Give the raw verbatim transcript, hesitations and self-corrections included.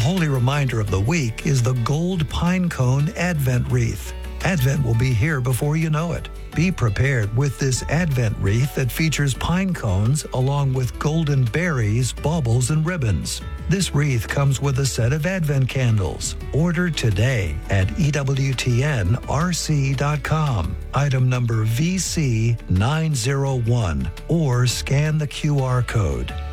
holy reminder of the week is the Gold Pine Cone Advent Wreath. Advent will be here before you know it. Be prepared with this Advent wreath that features pine cones along with golden berries, baubles, and ribbons. This wreath comes with a set of Advent candles. Order today at E W T N R C dot com, item number V C nine zero one, or scan the Q R code.